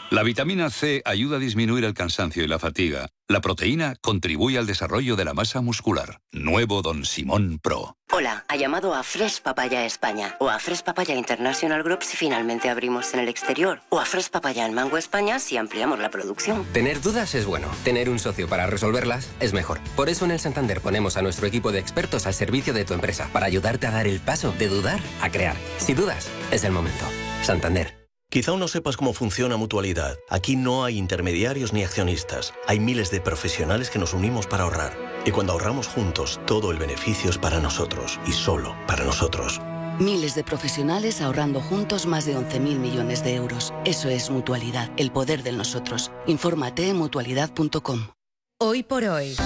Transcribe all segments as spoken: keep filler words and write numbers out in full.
La vitamina C ayuda a disminuir el cansancio y la fatiga. La proteína contribuye al desarrollo de la masa muscular. Nuevo Don Simón Pro. Hola, ha llamado a Fresh Papaya España o a Fresh Papaya International Group si finalmente abrimos en el exterior o a Fresh Papaya en Mango España si ampliamos la producción. Tener dudas es bueno, tener un socio para resolverlas es mejor. Por eso en el Santander ponemos a nuestro equipo de expertos al servicio de tu empresa para ayudarte a dar el paso de dudar a crear. Si dudas, es el momento. Santander. Quizá aún no sepas cómo funciona Mutualidad. Aquí no hay intermediarios ni accionistas. Hay miles de profesionales que nos unimos para ahorrar. Y cuando ahorramos juntos, todo el beneficio es para nosotros y solo para nosotros. Miles de profesionales ahorrando juntos más de once mil millones de euros. Eso es Mutualidad, el poder de nosotros. Infórmate en mutualidad punto com. Hoy por hoy,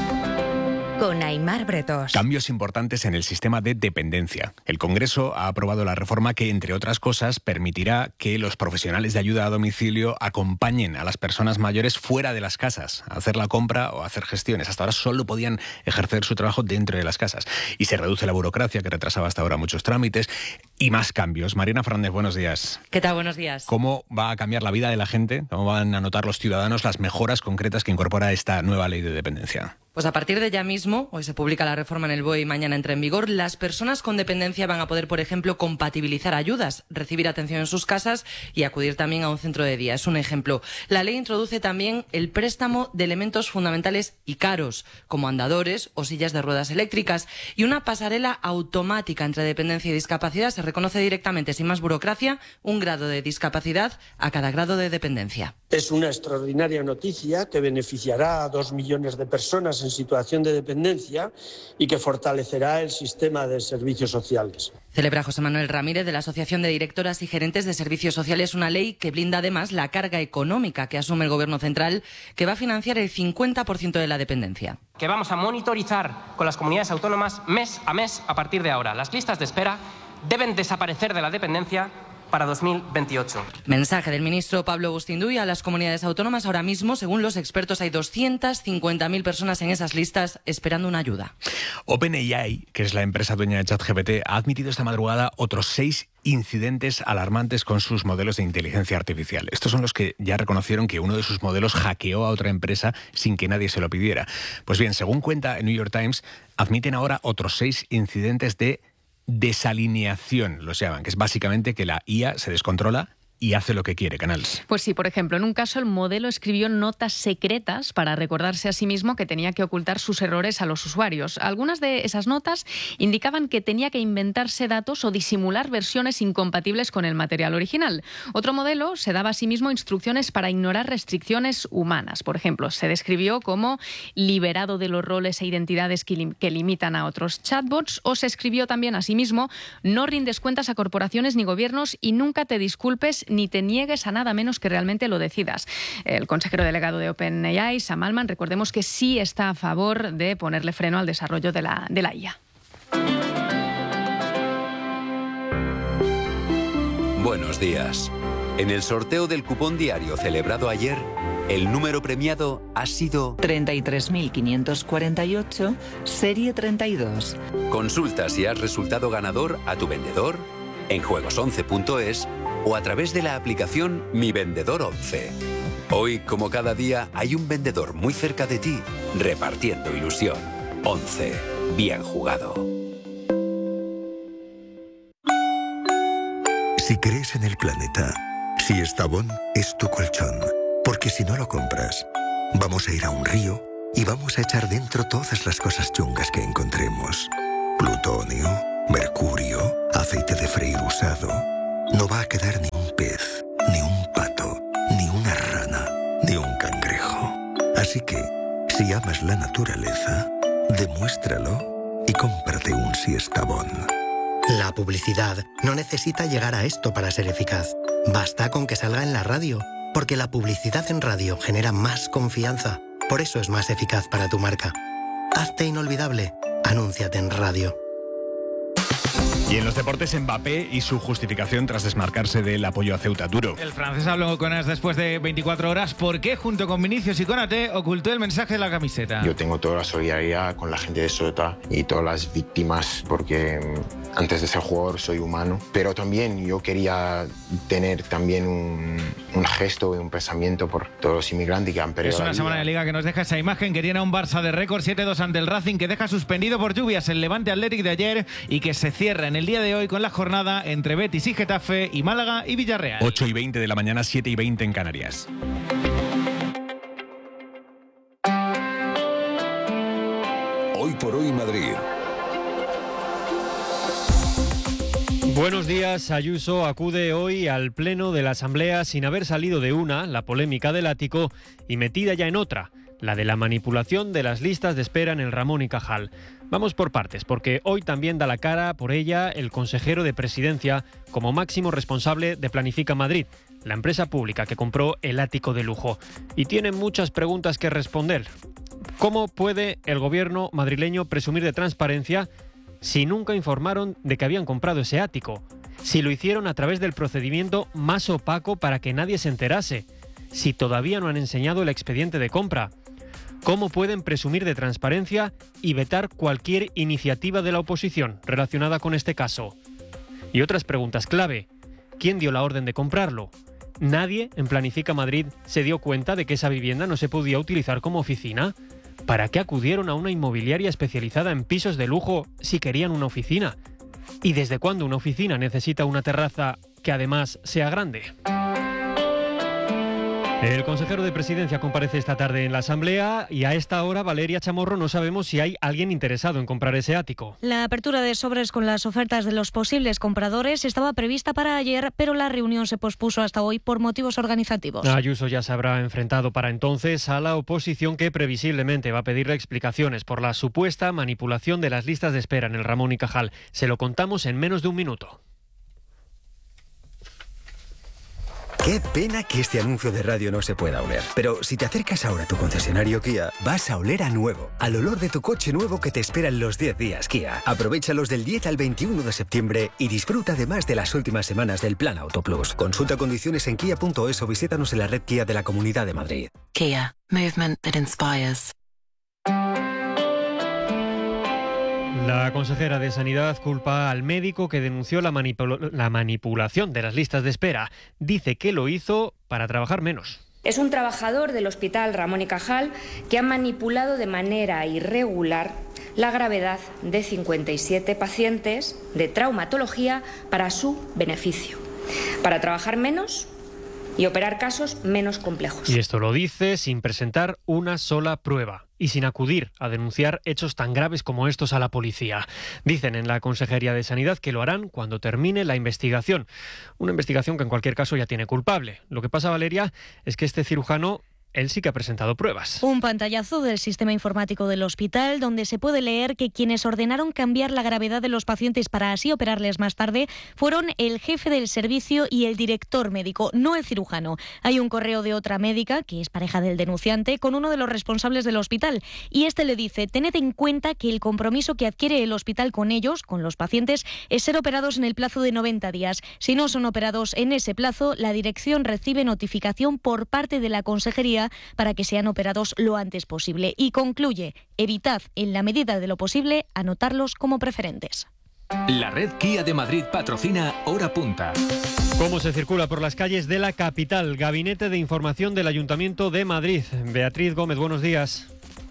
con Aimar Bretos. Cambios importantes en el sistema de dependencia. El Congreso ha aprobado la reforma que, entre otras cosas, permitirá que los profesionales de ayuda a domicilio acompañen a las personas mayores fuera de las casas a hacer la compra o a hacer gestiones. Hasta ahora solo podían ejercer su trabajo dentro de las casas. Y se reduce la burocracia, que retrasaba hasta ahora muchos trámites, y más cambios. Mariana Fernández, buenos días. ¿Qué tal? Buenos días. ¿Cómo va a cambiar la vida de la gente? ¿Cómo van a notar los ciudadanos las mejoras concretas que incorpora esta nueva ley de dependencia? Pues a partir de ya mismo, hoy se publica la reforma en el B O E y mañana entra en vigor, las personas con dependencia van a poder, por ejemplo, compatibilizar ayudas, recibir atención en sus casas y acudir también a un centro de día. Es un ejemplo. La ley introduce también el préstamo de elementos fundamentales y caros, como andadores o sillas de ruedas eléctricas, y una pasarela automática entre dependencia y discapacidad. Se reconoce directamente, sin más burocracia, un grado de discapacidad a cada grado de dependencia. Es una extraordinaria noticia que beneficiará a dos millones de personas en situación de dependencia y que fortalecerá el sistema de servicios sociales. Celebra José Manuel Ramírez, de la Asociación de Directoras y Gerentes de Servicios Sociales, una ley que blinda además la carga económica que asume el Gobierno central, que va a financiar el cincuenta por ciento de la dependencia. Que vamos a monitorizar con las comunidades autónomas mes a mes a partir de ahora. Las listas de espera deben desaparecer de la dependencia para dos mil veintiocho. Mensaje del ministro Pablo Bustinduy a las comunidades autónomas. Ahora mismo, según los expertos, hay doscientas cincuenta mil personas en esas listas esperando una ayuda. OpenAI, que es la empresa dueña de ChatGPT, ha admitido esta madrugada otros seis incidentes alarmantes con sus modelos de inteligencia artificial. Estos son los que ya reconocieron que uno de sus modelos hackeó a otra empresa sin que nadie se lo pidiera. Pues bien, según cuenta el New York Times, admiten ahora otros seis incidentes de desalineación, los llaman, que es básicamente que la I A se descontrola y hace lo que quiere, Canals. Pues sí, por ejemplo, en un caso el modelo escribió notas secretas para recordarse a sí mismo que tenía que ocultar sus errores a los usuarios. Algunas de esas notas indicaban que tenía que inventarse datos o disimular versiones incompatibles con el material original. Otro modelo se daba a sí mismo instrucciones para ignorar restricciones humanas. Por ejemplo, se describió como liberado de los roles e identidades que, lim- que limitan a otros chatbots, o se escribió también a sí mismo: no rindes cuentas a corporaciones ni gobiernos y nunca te disculpes ni te niegues a nada menos que realmente lo decidas. El consejero delegado de OpenAI, Sam Altman, recordemos que sí está a favor de ponerle freno al desarrollo de la, de la I A. Buenos días. En el sorteo del cupón diario celebrado ayer, el número premiado ha sido treinta y tres mil quinientos cuarenta y ocho, serie treinta y dos. Consulta si has resultado ganador a tu vendedor en juegos once punto es o a través de la aplicación Mi Vendedor once. Hoy, como cada día, hay un vendedor muy cerca de ti, repartiendo ilusión. once. Bien jugado. Si crees en el planeta, Siestabón es tu colchón. Porque si no lo compras, vamos a ir a un río y vamos a echar dentro todas las cosas chungas que encontremos. Plutonio, mercurio, aceite de freír usado. No va a quedar ni un pez, ni un pato, ni una rana, ni un cangrejo. Así que, si amas la naturaleza, demuéstralo y cómprate un Siestabón. La publicidad no necesita llegar a esto para ser eficaz. Basta con que salga en la radio, porque la publicidad en radio genera más confianza. Por eso es más eficaz para tu marca. Hazte inolvidable. Anúnciate en radio. Y en los deportes, Mbappé y su justificación tras desmarcarse del apoyo a Ceuta. Duro. El francés habló con As después de veinticuatro horas. ¿Por qué, junto con Vinicius y Konaté, ocultó el mensaje de la camiseta? Yo tengo toda la solidaridad con la gente de Ceuta y todas las víctimas, porque antes de ser jugador soy humano. Pero también yo quería tener también un... un gesto y un pensamiento por todos los inmigrantes que han perdido Es una la semana vida. de Liga que nos deja esa imagen que tiene a un Barça de récord siete dos ante el Racing, que deja suspendido por lluvias el Levante Athletic de ayer y que se cierra en el día de hoy con la jornada entre Betis y Getafe y Málaga y Villarreal. ocho y veinte de la mañana, siete y veinte en Canarias. Hoy por hoy Madrid. Buenos días. Ayuso acude hoy al pleno de la Asamblea sin haber salido de una, la polémica del ático, y metida ya en otra, la de la manipulación de las listas de espera en el Ramón y Cajal. Vamos por partes, porque hoy también da la cara por ella el consejero de Presidencia como máximo responsable de Planifica Madrid, la empresa pública que compró el ático de lujo. Y tiene muchas preguntas que responder. ¿Cómo puede el gobierno madrileño presumir de transparencia si nunca informaron de que habían comprado ese ático? Si lo hicieron a través del procedimiento más opaco para que nadie se enterase. Si todavía no han enseñado el expediente de compra. ¿Cómo pueden presumir de transparencia y vetar cualquier iniciativa de la oposición relacionada con este caso? Y otras preguntas clave. ¿Quién dio la orden de comprarlo? ¿Nadie en Planifica Madrid se dio cuenta de que esa vivienda no se podía utilizar como oficina? ¿Para qué acudieron a una inmobiliaria especializada en pisos de lujo si querían una oficina? ¿Y desde cuándo una oficina necesita una terraza que además sea grande? El consejero de Presidencia comparece esta tarde en la Asamblea y a esta hora, Valeria Chamorro, no sabemos si hay alguien interesado en comprar ese ático. La apertura de sobres con las ofertas de los posibles compradores estaba prevista para ayer, pero la reunión se pospuso hasta hoy por motivos organizativos. Ayuso ya se habrá enfrentado para entonces a la oposición que previsiblemente va a pedirle explicaciones por la supuesta manipulación de las listas de espera en el Ramón y Cajal. Se lo contamos en menos de un minuto. Qué pena que este anuncio de radio no se pueda oler. Pero si te acercas ahora a tu concesionario Kia, vas a oler a nuevo. Al olor de tu coche nuevo que te espera en los diez días Kia. Aprovéchalos del diez al veintiuno de septiembre y disfruta además de las últimas semanas del Plan Auto Plus. Consulta condiciones en kia punto es o visítanos en la red Kia de la Comunidad de Madrid. Kia. Movement that inspires. La consejera de Sanidad culpa al médico que denunció la, manipul- la manipulación de las listas de espera. Dice que lo hizo para trabajar menos. Es un trabajador del Hospital Ramón y Cajal que ha manipulado de manera irregular la gravedad de cincuenta y siete pacientes de traumatología para su beneficio, para trabajar menos y operar casos menos complejos. Y esto lo dice sin presentar una sola prueba y sin acudir a denunciar hechos tan graves como estos a la policía. Dicen en la Consejería de Sanidad que lo harán cuando termine la investigación. Una investigación que en cualquier caso ya tiene culpable. Lo que pasa, Valeria, es que este cirujano, él sí que ha presentado pruebas. Un pantallazo del sistema informático del hospital donde se puede leer que quienes ordenaron cambiar la gravedad de los pacientes para así operarles más tarde fueron el jefe del servicio y el director médico, no el cirujano. Hay un correo de otra médica, que es pareja del denunciante, con uno de los responsables del hospital y este le dice: tened en cuenta que el compromiso que adquiere el hospital con ellos, con los pacientes, es ser operados en el plazo de noventa días. Si no son operados en ese plazo, la dirección recibe notificación por parte de la consejería para que sean operados lo antes posible. Y concluye: evitad, en la medida de lo posible, anotarlos como preferentes. La red Kia de Madrid patrocina Hora Punta. ¿Cómo se circula por las calles de la capital? Gabinete de Información del Ayuntamiento de Madrid. Beatriz Gómez, buenos días.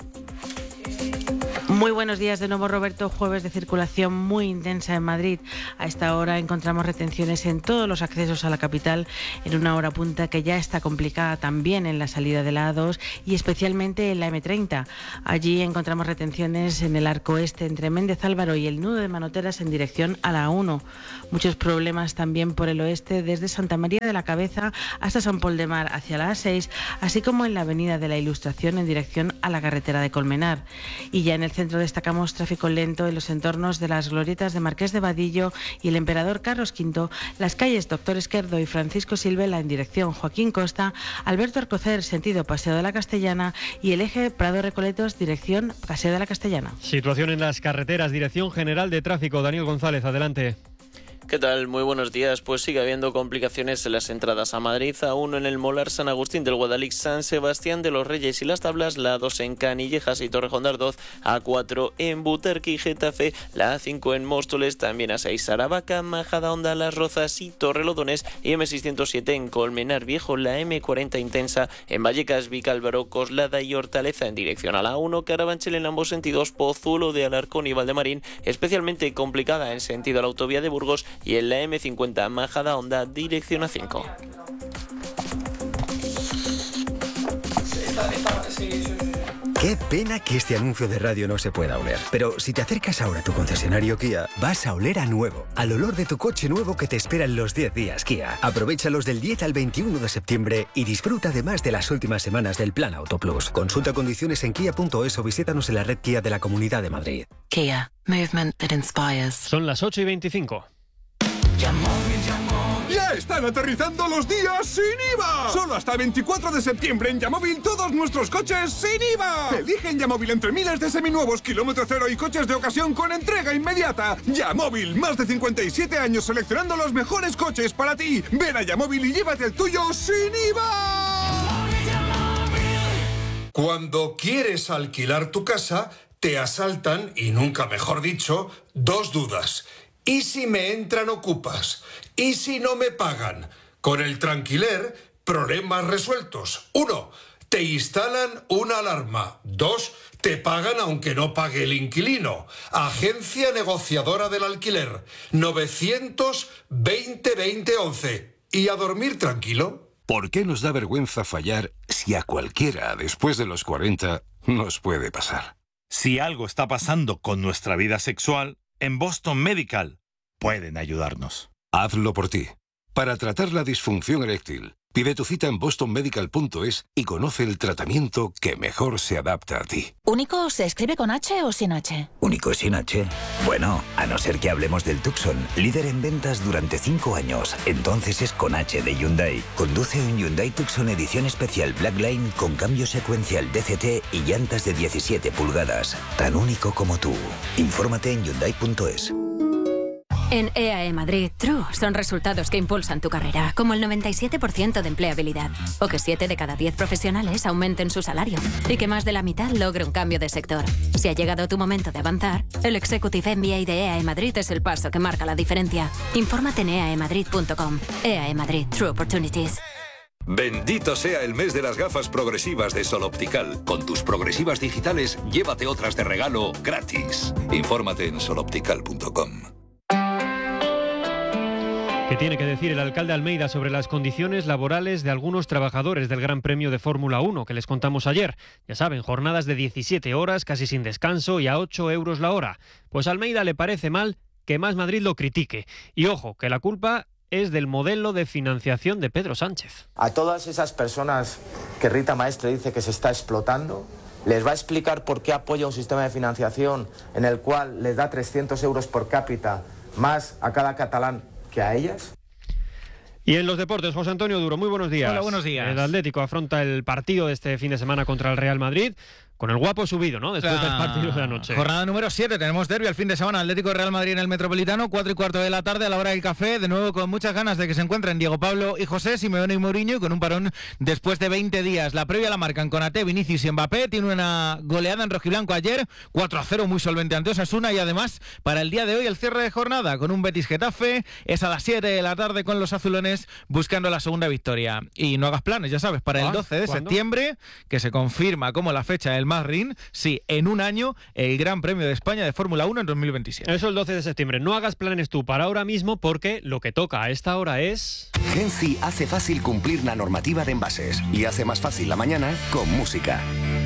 Muy buenos días de nuevo, Roberto. Jueves de circulación muy intensa en Madrid. A esta hora encontramos retenciones en todos los accesos a la capital, en una hora punta que ya está complicada también en la salida de la A dos y especialmente en la eme treinta. Allí encontramos retenciones en el arco este entre Méndez Álvaro y el nudo de Manoteras en dirección a la A uno. Muchos problemas también por el oeste desde Santa María de la Cabeza hasta San Pol de Mar hacia la A seis, así como en la avenida de la Ilustración en dirección a la carretera de Colmenar. Y ya en el centro destacamos tráfico lento en los entornos de las glorietas de Marqués de Vadillo y el Emperador Carlos quinto, las calles Doctor Esquerdo y Francisco Silvela en dirección Joaquín Costa, Alberto Alcocer sentido Paseo de la Castellana y el eje Prado Recoletos dirección Paseo de la Castellana. Situación en las carreteras, Dirección General de Tráfico. Daniel González, adelante. ¿Qué tal? Muy buenos días. Pues sigue habiendo complicaciones en las entradas a Madrid. A uno en el Molar San Agustín del Guadalix, San Sebastián de los Reyes y Las Tablas, la A dos en Canillejas y Torrejón de Ardoz, A cuatro en Butarque y Getafe, la A cinco en Móstoles, también A seis Aravaca, Majadahonda, Las Rozas y Torrelodones, y eme seiscientos siete en Colmenar Viejo, la eme cuarenta intensa en Vallecas, Vicálvaro, Coslada y Hortaleza en dirección a la A uno, Carabanchel en ambos sentidos, Pozuelo de Alarcón y Valdemarín, especialmente complicada en sentido a la autovía de Burgos, y en la eme cincuenta Majadahonda dirección A cinco. Qué pena que este anuncio de radio no se pueda oler. Pero si te acercas ahora a tu concesionario Kia, vas a oler a nuevo, al olor de tu coche nuevo que te espera en los diez días Kia. Aprovéchalos del diez al veintiuno de septiembre y disfruta además de las últimas semanas del Plan Auto Plus. Consulta condiciones en kia punto es o visítanos en la red Kia de la Comunidad de Madrid. Kia, movement that inspires. Son las ocho y veinticinco. ¡Ya están aterrizando los días sin I V A! Solo hasta el veinticuatro de septiembre en Yamóvil todos nuestros coches sin I V A. Elige en Yamóvil entre miles de seminuevos, kilómetro cero y coches de ocasión con entrega inmediata. Yamóvil, más de cincuenta y siete años seleccionando los mejores coches para ti. Ven a Yamóvil y llévate el tuyo sin I V A. Cuando quieres alquilar tu casa, te asaltan, y nunca mejor dicho, dos dudas. ¿Y si me entran ocupas? ¿Y si no me pagan? Con el Tranquiler, problemas resueltos. Uno, te instalan una alarma. Dos, te pagan aunque no pague el inquilino. Agencia negociadora del alquiler. novecientos veinte veinte once. ¿Y a dormir tranquilo? ¿Por qué nos da vergüenza fallar si a cualquiera después de los cuarenta nos puede pasar? Si algo está pasando con nuestra vida sexual, en Boston Medical pueden ayudarnos. Hazlo por ti. Para tratar la disfunción eréctil, pide tu cita en boston medical punto es y conoce el tratamiento que mejor se adapta a ti. ¿Único se escribe con H o sin H? ¿Único sin H? Bueno, a no ser que hablemos del Tucson, líder en ventas durante cinco años. Entonces es con H de Hyundai. Conduce un Hyundai Tucson edición especial Blackline con cambio secuencial D C T y llantas de diecisiete pulgadas. Tan único como tú. Infórmate en hyundai punto es. En E A E Madrid, True son resultados que impulsan tu carrera, como el noventa y siete por ciento de empleabilidad, o que siete de cada diez profesionales aumenten su salario, y que más de la mitad logre un cambio de sector. Si ha llegado tu momento de avanzar, el Executive M B A de E A E Madrid es el paso que marca la diferencia. Infórmate en e a e madrid punto com. E A E Madrid, True Opportunities. Bendito sea el mes de las gafas progresivas de Sol Optical. Con tus progresivas digitales, llévate otras de regalo gratis. Infórmate en sol optical punto com. ¿Qué tiene que decir el alcalde Almeida sobre las condiciones laborales de algunos trabajadores del Gran Premio de Fórmula uno que les contamos ayer? Ya saben, jornadas de diecisiete horas, casi sin descanso y a ocho euros la hora. Pues a Almeida le parece mal que Más Madrid lo critique. Y ojo, que la culpa es del modelo de financiación de Pedro Sánchez. A todas esas personas que Rita Maestre dice que se está explotando, ¿les va a explicar por qué apoya un sistema de financiación en el cual les da trescientos euros por cápita más a cada catalán que a ellas? Y en los deportes, José Antonio Duro, muy buenos días. Hola, buenos días. El Atlético afronta el partido de este fin de semana contra el Real Madrid con el guapo subido, ¿no? Después del partido de anoche. Jornada número siete, tenemos derbi al fin de semana, Atlético Real Madrid en el Metropolitano, cuatro y cuarto de la tarde a la hora del café, de nuevo con muchas ganas de que se encuentren Diego Pablo y José, Simeone y Mourinho, y con un parón después de veinte días. La previa la marcan Konaté, Vinicius y Mbappé, tiene una goleada en rojiblanco ayer, cuatro a cero muy solvente ante Osasuna, y además para el día de hoy el cierre de jornada con un Betis Getafe, es a las siete de la tarde con los azulones buscando la segunda victoria. Y no hagas planes, ya sabes, para el doce de ¿cuándo? septiembre, que se confirma como la fecha del Madrid, sí, en un año, el Gran Premio de España de Fórmula uno en dos mil veintisiete. Eso el doce de septiembre. No hagas planes tú para ahora mismo, porque lo que toca a esta hora es... Genci hace fácil cumplir la normativa de envases y hace más fácil la mañana con música.